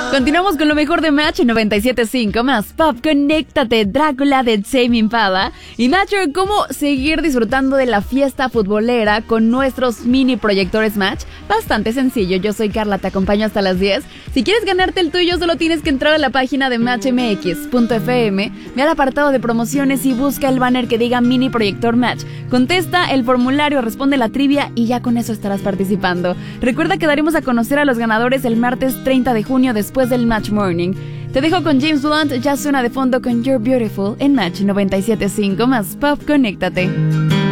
Continuamos con lo mejor de Match 97.5 más Pop. Conéctate, Drácula de Tame Impala. Y Nacho, ¿cómo seguir disfrutando de la fiesta futbolera con nuestros mini proyectores Match? Bastante sencillo, yo soy Carla, te acompaño hasta las 10. Si quieres ganarte el tuyo, solo tienes que entrar a la página de matchmx.fm, ve al apartado de promociones y busca el banner que diga mini proyector Match. Contesta el formulario, responde la trivia y ya con eso estarás participando. Recuerda que daremos a conocer a los ganadores el martes 30 de junio después del Match Morning. Te dejo con James Blunt, ya suena de fondo con You're Beautiful en Match 97.5 más Pop. Conéctate.